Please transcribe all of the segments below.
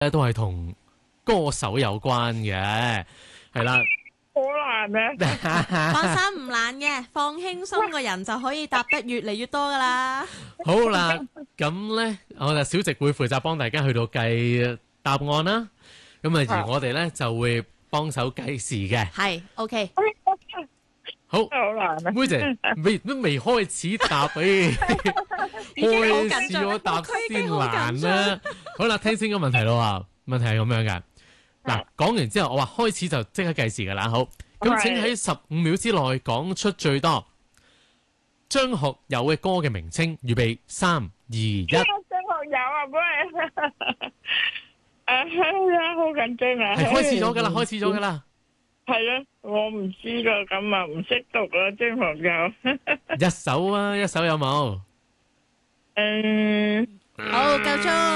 都係同歌手有關嘅，係啦。 好難啊！ 放心唔難嘅，放輕鬆個人就可以答得越嚟越多噶啦。 好啦，咁咧，我哋小直會負責幫大家去到計答案啦。咁啊，而我哋咧就會幫手計時嘅。 係 ，OK。 好， 好難啊！ 妹姐都未開始答， 已經好緊張開始我答先佢已經好緊難張啦。好啦，聽先個問題咯喎，問題係咁樣嘅。嗱，講完之後，我話開始就即刻計時噶啦。好，咁請喺15秒之內講出最多張學友嘅歌嘅名稱。預備3、2、1。 張學友啊，喂！好緊張啊！ 係開始咗噶啦，開始咗噶啦。 係啊，我唔知噶，咁啊唔識讀啦，張學友。 一首啊，一首有冇？ 好，夠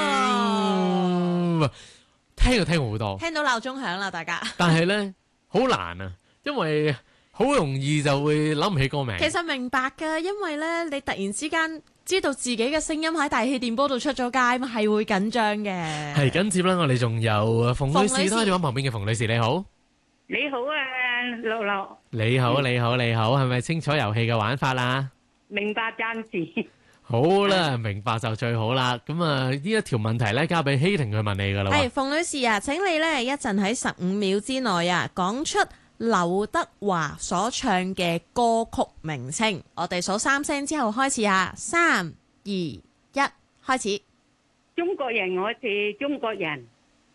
鐘。 聽就聽好多， 聽到鬧鐘響啦，大家。 但係咧好難啊，因為好容易就會諗唔起歌名。 其實明白噶，因為咧你突然之間知道自己嘅聲音喺大氣電波度出咗街，嘛係會緊張嘅。 係緊接啦，我哋仲有馮女士，睇電話旁邊嘅馮女士，你好。 你好啊，樂樂。 你好，你好，你好，係咪清楚遊戲嘅玩法啦？ 明白暫時。 好啦，明白就最好啦。咁啊，呢一條問題咧，交俾希婷去問你噶啦。 係馮女士啊，請你咧一陣喺15秒之內啊，講出劉德華所唱嘅歌曲名稱。我哋數3聲之後開始啊，3、2、1，開始。 中國人，我係中國人。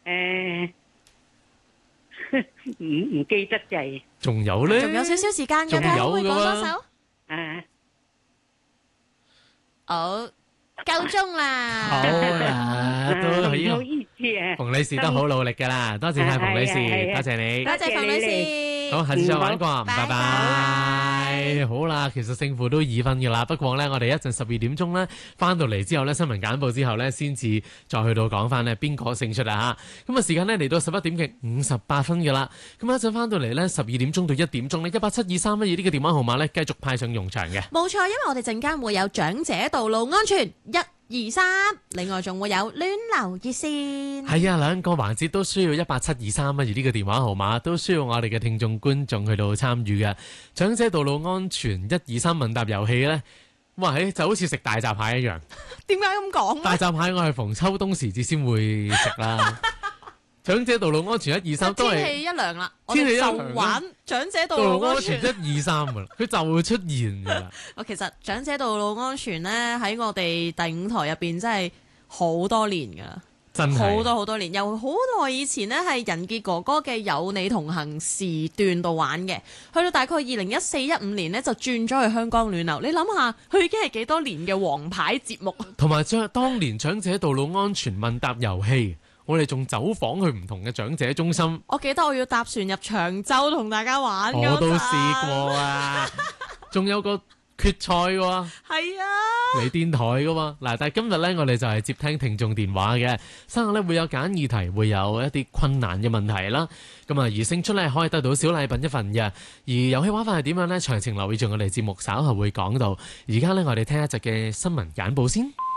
唔記得滯。 仲有咧？ 仲有少少時間嘅，睇下會講多首。好，夠鐘啦！ 好啦，都唔好意思啊， 馮女士都好努力噶啦，多謝晒馮女士，多謝你， 多謝馮女士。 好，下次再玩過，拜拜。好啦，其實勝負都已分噶啦，不過咧，我哋一陣12點鐘咧翻到嚟之後咧，新聞簡報之後咧，先至再去到講翻咧邊個勝出啊吓。咁啊，時間咧嚟到11點嘅58分噶啦。咁一陣翻到嚟咧12點鐘到1點鐘咧，1872312呢個電話號碼咧繼續派上用場嘅。 冇錯，因為我哋陣間會有長者道路安全123，另外仲會有暖流熱線。 係啊，兩個環節都需要18723呢個電話號碼，都需要我哋嘅聽眾觀眾去到參與嘅。長者道路安全123問答遊戲呢，哇，就好似食大閘蟹一樣。 點解咁講？ 大閘蟹我係逢秋冬時節先會食啦。長者道路安全123都係天氣一涼啦， 天氣一涼我哋就玩長者道道路安全路安全123噶啦，佢就會出現噶啦。 其實長者道路安全咧喺我哋第5台入邊真係好多年噶啦， 真係好多年，由好耐以前呢係仁傑哥哥嘅有你同行時段度玩嘅，去到大概2014-15年呢就轉咗去香江暖流。你諗下，佢已經係幾多年嘅王牌節目， 同埋當年長者道路安全問答遊戲。我哋仲走訪去唔同嘅長者中心。 我記得我要搭船入長洲同大家玩。 我都試過啊，仲有個決賽嘅喎。 係啊， 嚟電台嘅喎。嗱，但係今日咧，我哋就係接聽聽眾電話嘅，稍後咧會有簡議題，會有一啲困難嘅問題啦。咁啊，而勝出咧可以得到小禮品一份嘅。而遊戲玩法係點樣呢？詳情留意住我哋節目，稍後會講到。而家咧，我哋聽一集嘅新聞簡報先。